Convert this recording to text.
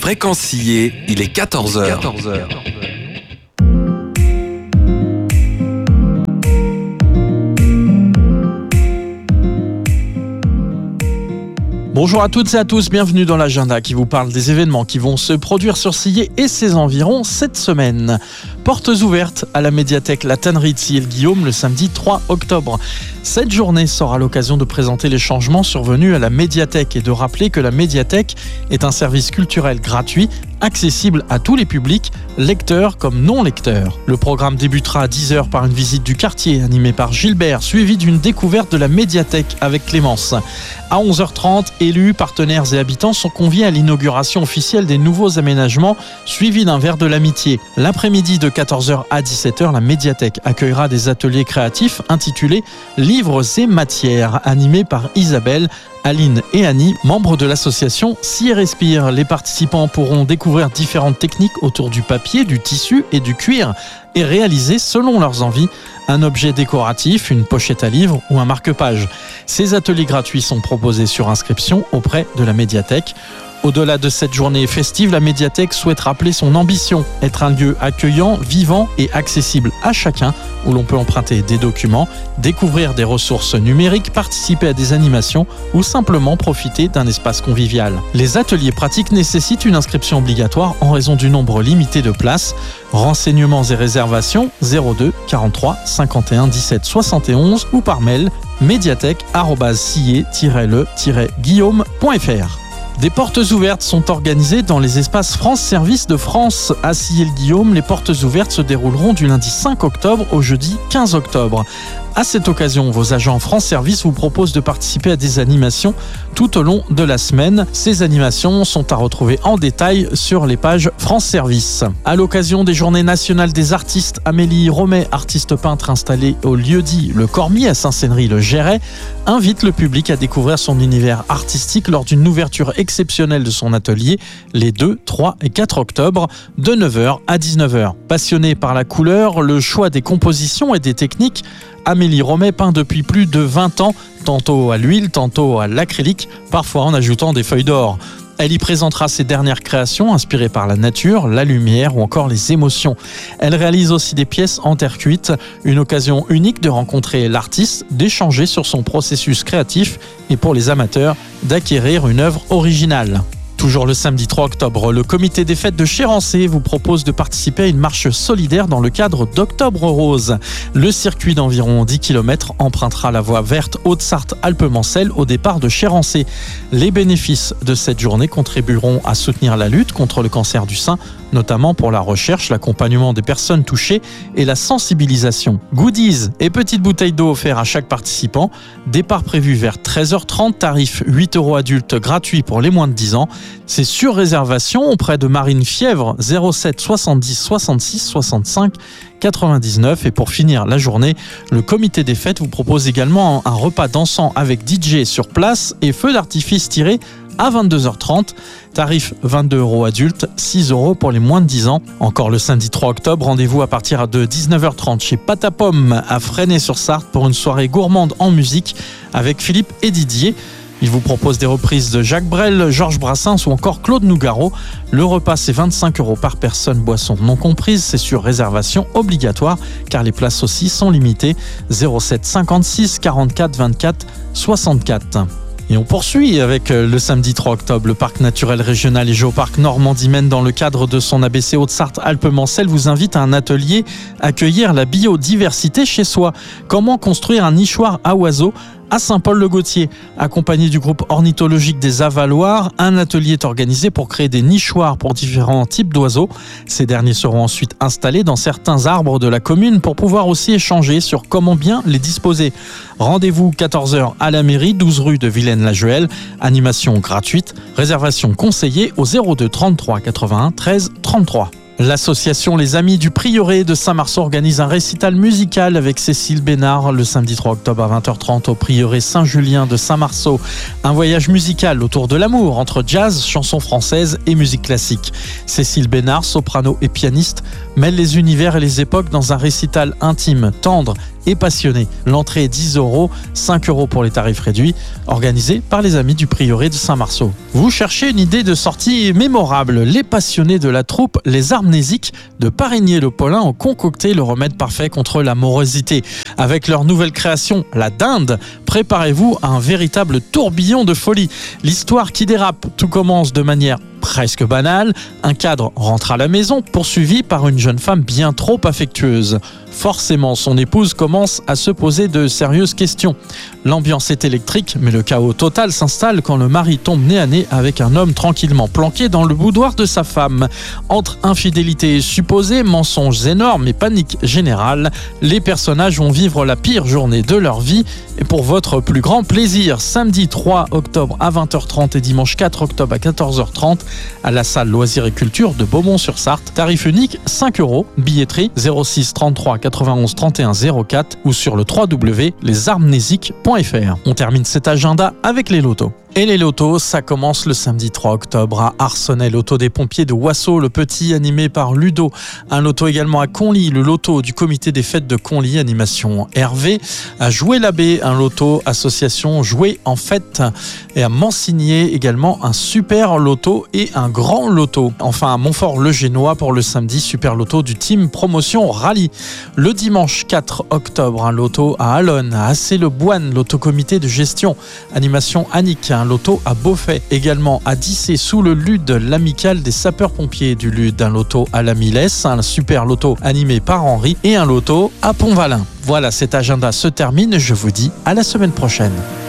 Fréquence Sillé, il est 14h. Bonjour à toutes et à tous, bienvenue dans l'agenda qui vous parle des événements qui vont se produire sur Sillé et ses environs cette semaine. Portes ouvertes à la médiathèque La Tannerie de Sillé-le-Guillaume le samedi 3 octobre. Cette journée sera l'occasion de présenter les changements survenus à la médiathèque et de rappeler que la médiathèque est un service culturel gratuit, accessible à tous les publics, lecteurs comme non-lecteurs. Le programme débutera à 10h par une visite du quartier animée par Gilbert, suivie d'une découverte de la médiathèque avec Clémence. À 11h30, élus, partenaires et habitants sont conviés à l'inauguration officielle des nouveaux aménagements, suivi d'un verre de l'amitié. L'après-midi de 14h à 17h, la médiathèque accueillera des ateliers créatifs intitulés « Livres et matières » animés par Isabelle, Aline et Annie, membres de l'association Sillé Respire. Les participants pourront découvrir différentes techniques autour du papier, du tissu et du cuir et réaliser, selon leurs envies, un objet décoratif, une pochette à livres ou un marque-page. Ces ateliers gratuits sont proposés sur inscription auprès de la médiathèque. Au-delà de cette journée festive, la médiathèque souhaite rappeler son ambition, être un lieu accueillant, vivant et accessible à chacun, où l'on peut emprunter des documents, découvrir des ressources numériques, participer à des animations ou simplement profiter d'un espace convivial. Les ateliers pratiques nécessitent une inscription obligatoire en raison du nombre limité de places. Renseignements et réservations 02 43 51 17 71 ou par mail médiathèque@sillé-le-guillaume.fr. Des portes ouvertes sont organisées dans les espaces France Service de France à Sillé-le-Guillaume. Les portes ouvertes se dérouleront du lundi 5 octobre au jeudi 15 octobre. À cette occasion, vos agents France Service vous proposent de participer à des animations tout au long de la semaine. Ces animations sont à retrouver en détail sur les pages France Service. À l'occasion des Journées nationales des artistes, Amélie Romet, artiste peintre installée au lieu-dit Le Cormier à Saint-Cénry-le-Géret, invite le public à découvrir son univers artistique lors d'une ouverture exceptionnelle de son atelier les 2, 3 et 4 octobre de 9h à 19h. Passionnée par la couleur, le choix des compositions et des techniques, Amélie Romet peint depuis plus de 20 ans, tantôt à l'huile, tantôt à l'acrylique, parfois en ajoutant des feuilles d'or. Elle y présentera ses dernières créations inspirées par la nature, la lumière ou encore les émotions. Elle réalise aussi des pièces en terre cuite, une occasion unique de rencontrer l'artiste, d'échanger sur son processus créatif et pour les amateurs, d'acquérir une œuvre originale. Toujours le samedi 3 octobre, le comité des fêtes de Chérancé vous propose de participer à une marche solidaire dans le cadre d'Octobre Rose. Le circuit d'environ 10 km empruntera la voie verte Haute-Sarthe-Alpes-Mancel au départ de Chérancé. Les bénéfices de cette journée contribueront à soutenir la lutte contre le cancer du sein, notamment pour la recherche, l'accompagnement des personnes touchées et la sensibilisation. Goodies et petites bouteilles d'eau offertes à chaque participant. Départ prévu vers 13h30, tarif 8 € adulte gratuit pour les moins de 10 ans. C'est sur réservation auprès de Marine Fièvre 07 70 66 65 99. Et pour finir la journée, le comité des fêtes vous propose également un repas dansant avec DJ sur place et feu d'artifice tiré à 22h30, tarif 22 € adulte, 6 € pour les moins de 10 ans. Encore le samedi 3 octobre, rendez-vous à partir de 19h30 chez Patapom à Fresnay-sur-Sarthe pour une soirée gourmande en musique avec Philippe et Didier. Il vous propose des reprises de Jacques Brel, Georges Brassens ou encore Claude Nougaro. Le repas, c'est 25 € par personne, boisson non comprise. C'est sur réservation obligatoire car les places aussi sont limitées. 07 56 44 24 64. Et on poursuit avec le samedi 3 octobre. Le parc naturel régional et géoparc Normandie-Maine, dans le cadre de son ABC Haute-Sarthe-Alpes-Mancel, vous invite à un atelier Accueillir la biodiversité chez soi. Comment construire un nichoir à oiseaux à Saint-Paul-le-Gautier. Accompagné du groupe ornithologique des Avaloirs, un atelier est organisé pour créer des nichoirs pour différents types d'oiseaux. Ces derniers seront ensuite installés dans certains arbres de la commune pour pouvoir aussi échanger sur comment bien les disposer. Rendez-vous 14h à la mairie, 12 rue de Vilaine-la-Juelle. Animation gratuite. Réservation conseillée au 02 33 81 13 33. L'association Les Amis du Prieuré de Saint-Marceau organise un récital musical avec Cécile Bénard le samedi 3 octobre à 20h30 au Prieuré Saint-Julien de Saint-Marceau. Un voyage musical autour de l'amour entre jazz, chansons françaises et musique classique. Cécile Bénard, soprano et pianiste, mêle les univers et les époques dans un récital intime, tendre et passionnés. L'entrée est 10 €, 5 € pour les tarifs réduits, organisé par les amis du prieuré de Saint-Marceau. Vous cherchez une idée de sortie mémorable? Les passionnés de la troupe Les Armnésiques de Parigny-le-Paulin ont concocté le remède parfait contre la morosité. Avec leur nouvelle création, la dinde, préparez-vous à un véritable tourbillon de folie. L'histoire qui dérape, tout commence de manière presque banale. Un cadre rentre à la maison, poursuivi par une jeune femme bien trop affectueuse. Forcément, son épouse commence à se poser de sérieuses questions. L'ambiance est électrique, mais le chaos total s'installe quand le mari tombe nez à nez avec un homme tranquillement planqué dans le boudoir de sa femme. Entre infidélité supposée, mensonges énormes et panique générale, les personnages vont vivre la pire journée de leur vie. Et pour votre plus grand plaisir, samedi 3 octobre à 20h30 et dimanche 4 octobre à 14h30 à la salle Loisirs et Culture de Beaumont-sur-Sarthe. Tarif unique 5 €. Billetterie 06 33 91 31 04 ou sur le www.lesarmnésiques.fr. On termine cet agenda avec les lotos. Et les lotos, ça commence le samedi 3 octobre à Arcenay, loto des pompiers de Wassau, le petit animé par Ludo. Un loto également à Conly, le loto du comité des fêtes de Conly, animation Hervé. À Jouer-l'Abbé, un loto association Jouer en fête. Et à Mansigné également un super loto et un grand loto. Enfin à Montfort-le-Génois pour le samedi, super loto du team promotion rallye. Le dimanche 4 octobre, un loto à Allonne, à Assé-le-Boine, loto comité de gestion, animation Annick. Un loto à Beaufay, également à Dissé sous le Lude, l'amicale des sapeurs-pompiers du Lude, un loto à la Milesse, un super loto animé par Henri et un loto à Pont-Valin. Voilà, cet agenda se termine, je vous dis à la semaine prochaine.